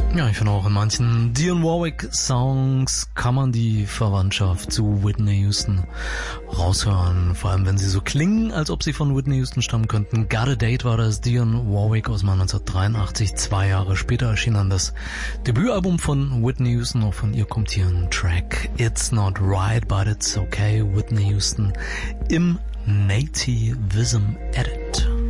Ja, ich finde auch in manchen Dionne Warwick-Songs kann man die Verwandtschaft zu Whitney Houston raushören. Vor allem, wenn sie so klingen, als ob sie von Whitney Houston stammen könnten. Got a Date war das, Dionne Warwick aus 1983. 2 Jahre später erschien dann das Debütalbum von Whitney Houston. Auch von ihr kommt hier ein Track, It's Not Right, But It's Okay, Whitney Houston im Nativism Edit.